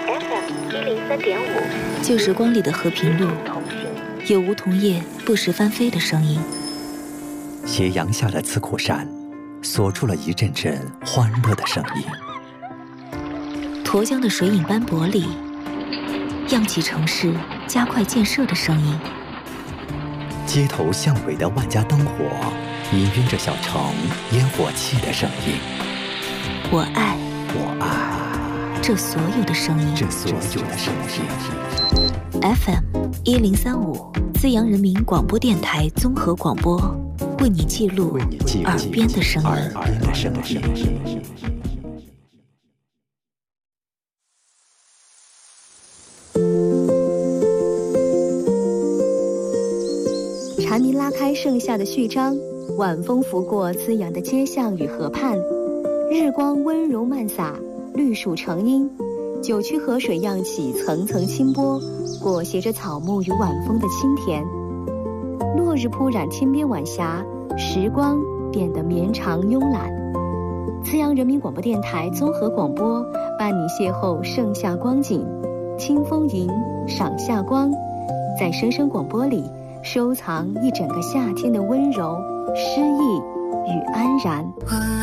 FM103.5，旧时光里的和平路，有梧桐叶不时翻飞的声音。 斜阳下的刺库山，锁出了一阵阵欢乐的声音。 沱江的水影斑驳里，漾起城市加快建设的声音。 街头巷尾的万家灯火，氤氲着小城烟火气的声音。 我爱这所有的声音。FM103.5，资阳人民广播电台综合广播，为你记录耳边的声音。 蝉鸣拉开盛夏的序章，晚风拂过滋养的街巷与河畔，日光温柔漫洒，绿树成荫，九曲河水漾起层层清波，裹挟着草木与晚风的清甜。落日铺染天边晚霞，时光变得绵长慵懒。资阳人民广播电台综合广播伴你邂逅盛夏光景，听风吟，赏夏光，在声声广播里收藏一整个夏天的温柔、诗意与安然。